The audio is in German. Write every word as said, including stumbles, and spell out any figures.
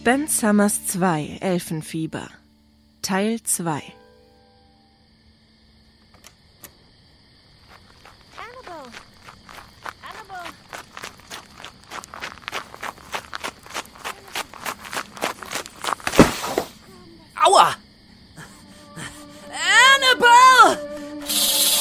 Ben Summers zwei, Elfenfieber, Teil zwei. Annabelle! Annabelle! Aua!